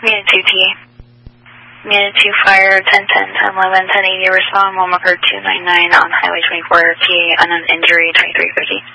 Unit 2T. Unit 2 fire 1010, 1011, 1080 respond, 1 occurred 299 on Highway 24 TA, unknown injury 2350.